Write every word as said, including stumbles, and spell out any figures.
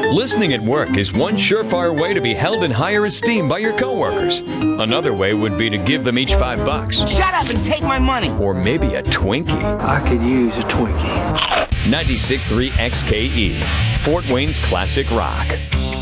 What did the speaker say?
Listening at work is one surefire way to be held in higher esteem by your coworkers. Another way would be to give them each five bucks. Shut up and take my money. Or maybe a Twinkie. I could use a Twinkie. ninety-six point three X K E, Fort Wayne's classic rock.